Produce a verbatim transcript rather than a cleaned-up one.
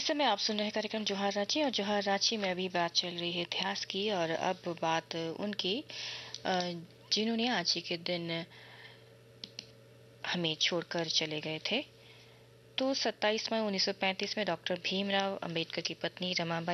इस समय आप सुन रहे हैं कार्यक्रम जोहार रांची और जोहार रांची में अभी बात चल रही है इतिहास की और अब बात उनकी अ, जिन्होंने आज ही के दिन हमें छोड़कर चले गए थे। तो सत्ताईस मई उन्नीस सौ पैंतीस में डॉक्टर भीमराव अंबेडकर की पत्नी रमाबाई